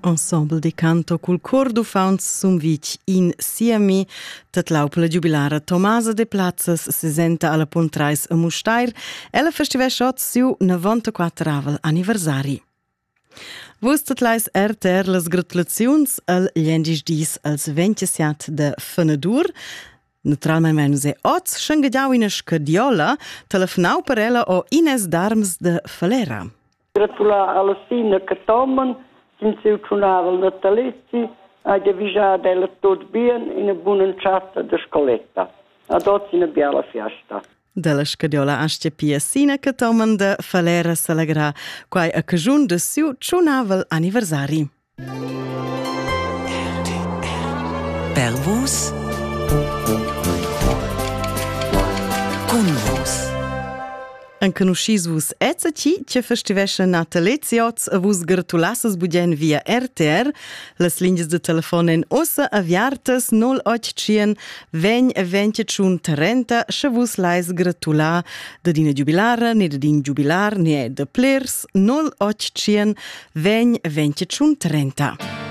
Ensemble di canto cul cor d'uffauns sum vitg in Siami, tat laupla giubilara Tomasa de Platzas se senta alla Pontrais a Mustair, ella festivè schot siu 94 anniversari. Vus tat lais las gratulaziuns al gliendis dis als 27 de Fenadur. Naturalmein menus e oz schengadiau ina scadiola, telefonau per ella o Ines Darms de Falera. Gratulà alla Sina che tomen, senza suonare il natalizio, a devisare della tot bien in una buona chatta de scoletta. Ad oggi una bella festa. Della scadiola asce pia Sina che tomen de Falera s'alegra quai a cajun de siu suonavel anniversari. Per vos con vos. Anche nuscis vus etza ci che festivesce nataleziots a vus gratulasses budien via RTR. Las linges de telefon en ossa aviartas 0800 20 30 se vus lais gratula de dina jubilara, ne de din jubilar, ne de plers 0800 20 30.